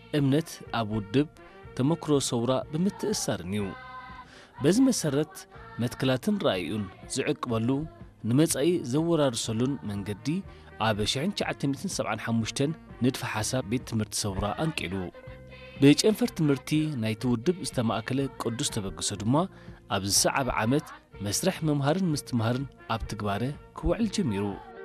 እምነት ኣብ ውድብ ተመክሮ ሰውራ ብምትእሳርኒው በዚ መሰረት መትከላትን ራእዩን ዝዕቅበሉ ንመጻኢ ዘወራርሰሉን መንገዲ ኣብ 1975 ንድፈ ሓሳብ ቤት ትምህርቲ ሰውራ አንቂሉ በጨንፈር ትምህርቲ ናይቲ ውድብ ዝተማእከለ ቅዱስ ተበግሶ ድማ ኣብ ዝሰዓበ ዓመት መስርሕ መምሃርን ምስትምሃርን ኣብ ትግባረ ክውዕል ጀሚሩ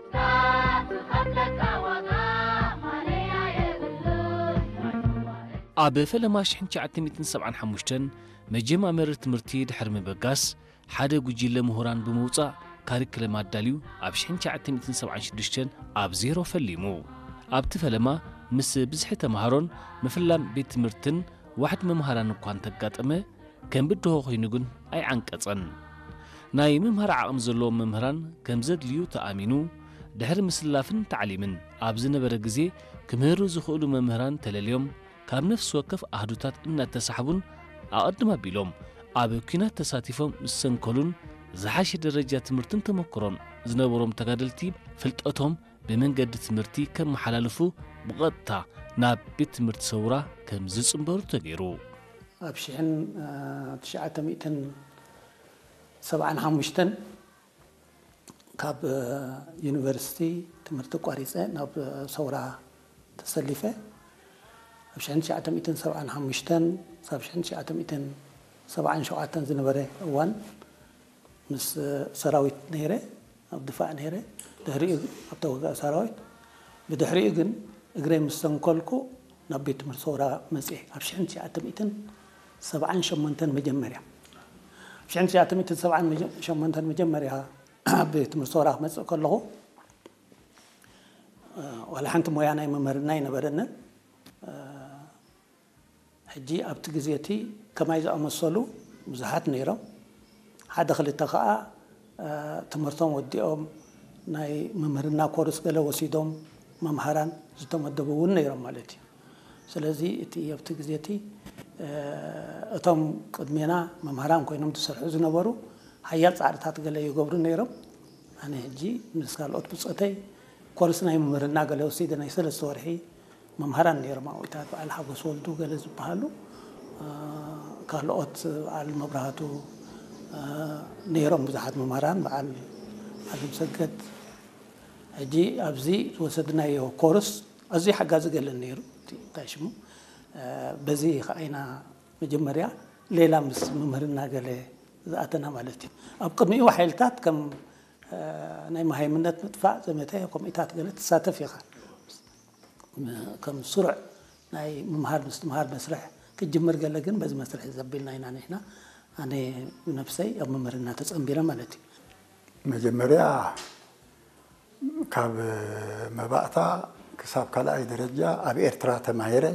ኣብ ፈለማ 1975 መጀማመር ትምህርቲ ድሕሪ ምበጋስ ሓደ ጉጅለ ምሁራን ብምውጻእ ካሪክለም ኣዳልዩ ኣብ 1976 ኣብ ዜሮ ፈሊሙ ኣብቲ ፈለማ ምስ ብዝሒ ተምሃሮን ምፍላም ቤት ትምህርትን ዋሕድ መምሃራን እንኳን ተጋጠመ ከም ብድሆ ኮይኑ ግን ኣይዓንቀጸን ናይ መምሃር ዓቕሚ ዘለዎም መምህራን ከም ዘድልዩ ተኣሚኑ ድሕሪ ምስላፍን ተዓሊምን ኣብ ዝነበረ ግዜ ክምህሩ ዝኽእሉ መምህራን ተለልዮም ካብ ነፍሲ ወከፍ ኣህዱታት እናተሳሕቡን ኣቐድማ ቢሎም ኣብ ኩናት ተሳቲፎም ዝሰንከሉን ዝሓሸ ደረጃ ትምህርትን ተመክሮን ዝነበሮም ተጋደልቲ ፍልጠቶም በመንገዲ ትምህርቲ ከም መሓላለፉ ብቐጥታ ናብ ቤት ትምህርቲ ሰውራ ከም ዝጽምበሩ ተገይሩ ኣብ 1975 ካብ ዩኒቨርሲቲ ትምህርቲ ቋሪጸ ናብ ሰውራ ተሰሊፈ ኣብ 1975 ሳብ 1977 ዝነበረ እዋን ምስ ሰራዊት ነይረ ኣብ ድፋዕ ነይረ ድሕሪኡ ኣብ ተወጋእ ሰራዊት ብድሕሪኡ ግን እግረይ ምስ ሰንኮልኩ ናብ ቤት ትምህርቲ ሰውራ መጽእ ኣብ 1978 መጀመርያ 1978 መጀመርያ ኣብ ቤት ትምህርቲ ሰውራ መጽእ ከለኹ ወላ ሓንቲ ሞያ ናይ መምህርና ይነበረና ሕጂ ኣብቲ ግዜቲ ከማይ ዝኣመሰሉ ብዙሓት ነይሮም ሓደ ክልተ ከዓ ትምህርቶም ወዲኦም ናይ መምህርና ኮርስ ገለ ወሲዶም መምሃራን ዝተመደቡ እውን ነይሮም ማለት እዩ ስለዚ እቲ ኣብቲ ግዜቲ እቶም ቅድሜና መምሃራን ኮይኖም ዝሰርሑ ዝነበሩ ሓያል ጻዕርታት ገለ ይገብሩ ነይሮም ኣነ ሕጂ ምስ ካልኦት ብፅእተይ ኮርስ ናይ መምህርና ገለ ወሲደ ናይ 3 ወርሒ መምሃራን ነይሮም ኣዊታት በዓል ሓጎስ ወልዱ ገለ ዝበሃሉ ካልኦት በዓል መብራህቱ ነይሮም ብዙሓት መምሃራን በዓል ዓለም ሰገድ ሕጂ ኣብዚ ወሰድናዮ ኮርስ ኣዝዩ ሓጋዚ ገለ ነይሩ እንታይ ሽሙ በዚ ኸኣይና መጀመርያ ሌላ ምስ መምህርና ገለ ዝኣተና ማለት እዩ ኣብ ቅድሚኡ ሓይልታት ከም ናይ ማሃይምነት ምጥፋእ ዘመተ ኮሚታት ገለ ተሳተፍ ኢኻ ከም ስሩዕ ናይ መምሃር ምስትምሃር መስርሕ ክጅምር ገለ ግን በዚ መስርሕ ዘቢልና ኢና ንሕና ኣነ ብነፍሰይ ኣብ መምህርና ተጸንቢረ ማለት እዩ መጀመርያ ካብ መባእታ ክሳብ ካልኣይ ደረጃ ኣብ ኤርትራ ተማሂረ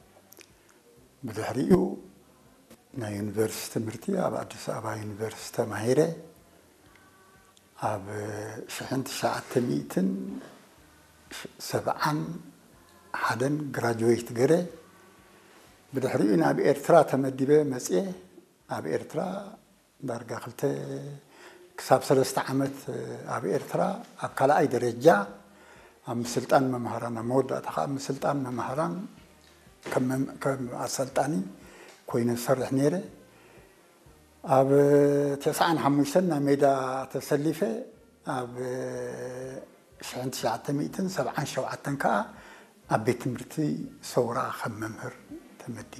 ብድሕሪኡ ናይ ዩኒቨርሲቲ ትምህርቲ ኣብ ኣዲስ ኣበባ ዩኒቨርሲቲ ተማሂረ ኣብ 1971 ግራጁዌት ገይረ ብድሕሪኡ ናብ ኤርትራ ተመዲበ መጽእ ኣብ ኤርትራ ዳርጋ 2 ክሳብ 3 ዓመት ኣብ ኤርትራ ኣብ ካልኣይ ደረጃ ኣብ ምስልጣን መምሃራን ኣብ መወዳእታ ከዓ ምስልጣን መምሃራን ከም ኣሰልጣኒ ኮይኑ ዝሰርሕ ነይረ ኣብ 95 ናብ ሜዳ ተሰሊፈ ኣብ 1977 ከዓ ኣብ ቤት ትምህርቲ ሰውራ ከም መምህር ተመዲበ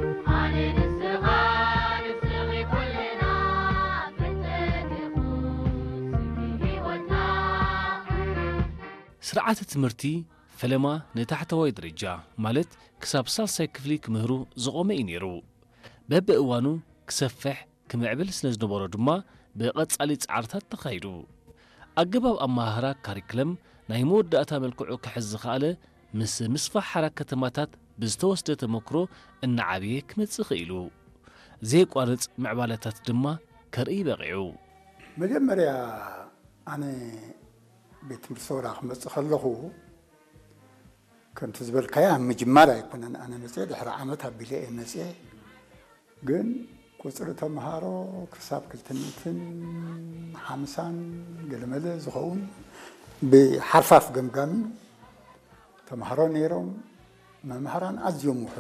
ስርዓተ ትምህርቲ ፈለማ ንታሕተዋይ ደረጃ ማለት ክሳብ ሳልሳይ ክፍሊ ክምህሩ ዝቆመ እዩ ነይሩ በብእዋኑ ክሰፍሕ ክምዕብል ስለ ዝነበሮ ድማ ብቐጻሊ ጻዕርታት ተኻይዱ ኣገባብ ኣማሃራ ካሪክለም ናይ መወዳእታ መልክዑ ክሕዝ ዝኸኣለ ምስ ምስፋሕ ሓራክ ከተማታት ብዝተወስደ ተመክሮ እናዓብየ ክመጽእ ኽኢሉ ዘይቋርጽ ምዕባለታት ድማ ከርኢ በቂዑ መጀመርያ ኣነ ቤት ትምህርቲ ሰውራ ክመጽእ ከለኹ ከምቲ ዝበልካያ ምጅማር ኣይኮነን ኣነ መጽእ ድሕሪ ዓመት ኣቢለ እየ መጽእ ግን ቁፅሪ ተምሃሮ ክሳብ 250 ገለመለ ዝኸውን ብሓርፋፍ ገምጋሚ ተምሃሮ ነይሮም መምሃራን ኣዝዮም